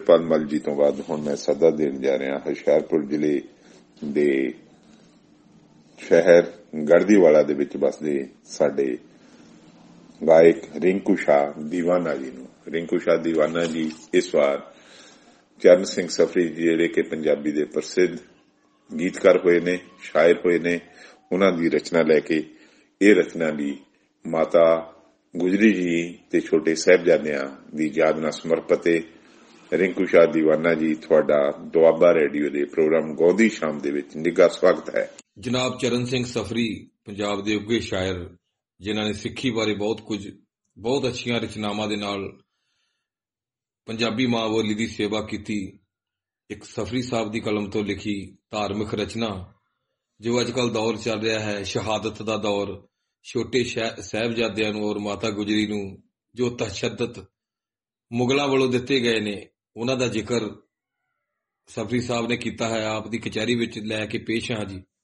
Pulman ਜੀ ਤੋਂ ਬਾਅਦ ਹੁਣ ਮੈਂ ਸੱਦਾ ਦੇਣ ਜਾ ਰਿਹਾ ਹੁਸ਼ਿਆਰਪੁਰ ਜ਼ਿਲ੍ਹੇ ਦੇ ਸ਼ਹਿਰ ਗੜਦੀਵਾਲਾ ਦੇ ਵਿੱਚ ਵੱਸਦੇ ਸਾਡੇ ਗਾਇਕ ਰਿੰਕੂ ਸ਼ਾਹ ਦੀਵਾਨਾ ਜੀ ਨੂੰ। ਰਿੰਕੂ ਸ਼ਾਹ ਦੀਵਾਨਾ ਜੀ ਇਸ ਵਾਰ ਚਰਨ ਸਿੰਘ ਸਫਰੀ ਜੀ ਜਿਹੜੇ ਕਿ ਪੰਜਾਬੀ ਦੇ ਪ੍ਰਸਿੱਧ ਗੀਤਕਾਰ ਹੋਏ ਨੇ, ਸ਼ਾਇਰ ਹੋਏ ਨੇ, ਉਹਨਾਂ ਦੀ ਰਚਨਾ ਲੈ ਕੇ ਇਹ ਰਚਨਾ ਵੀ ਮਾਤਾ ਗੁਜਰੀ ਜੀ ਤੇ ਛੋਟੇ ਸਾਹਿਬਜ਼ਾਦਿਆਂ ਦੀ ਯਾਦ ਨਾਲ ਸਮਰਪਿਤ ਹੈ। ਰਿੰਕੂ ਸ਼ਾਹ ਦੀਵਾਨਾ ਜੀ, ਤੁਹਾਡਾ ਦੁਆਬਾ ਰੇਡੀਓ ਦੇ ਪ੍ਰੋਗਰਾਮ ਗਾਉਂਦੀ ਸ਼ਾਮ ਦੇ ਵਿੱਚ ਨਿੱਘਾ ਸਵਾਗਤ ਹੈ। ਜਨਾਬ ਚਰਨ ਸਿੰਘ ਸਫਰੀ ਪੰਜਾਬ ਦੇ ਉੱਘੇ ਸ਼ਾਇਰ, ਜਿਨ੍ਹਾਂ ਨੇ ਸਿੱਖੀ ਬਾਰੇ ਬਹੁਤ ਅੱਛੀਆਂ ਰਚਨਾਵਾਂ ਦੇ ਨਾਲ ਪੰਜਾਬੀ ਮਾਂ ਬੋਲੀ ਦੀ ਸੇਵਾ ਕੀਤੀ। ਇੱਕ ਸਫਰੀ ਸਾਹਿਬ ਦੀ ਕਲਮ ਤੋਂ ਲਿਖੀ ਧਾਰਮਿਕ ਰਚਨਾ, ਜੋ ਅੱਜ ਕੱਲ੍ਹ ਦੌਰ ਚੱਲ ਰਿਹਾ ਹੈ ਸ਼ਹਾਦਤ ਦਾ ਦੌਰ, ਛੋਟੇ ਸਾਹਿਬਜ਼ਾਦਿਆਂ ਨੂੰ ਔਰ ਮਾਤਾ ਗੁਜਰੀ ਨੂੰ ਜੋ ਤਸ਼ੱਦਦ ਮੁਗਲਾਂ ਵੱਲੋਂ ਦਿੱਤੇ ਗਏ ਨੇ, ਉਹਨਾਂ ਦਾ ਜ਼ਿਕਰ ਸਫਰੀ ਸਾਹਿਬ ਨੇ ਕੀਤਾ ਹੈ। ਆਪ ਦੀ ਕਚਹਿਰੀ ਵਿੱਚ ਲੈ ਕੇ ਪੇਸ਼ ਹਾਂ ਜੀ।